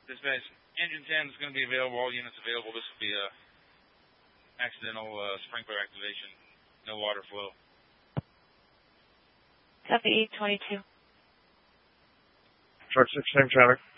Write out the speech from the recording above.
Dispatch, engine 10 is going to be available, all units available. This will be a accidental sprinkler activation, no water flow. Copy 822. Truck 6, same traffic.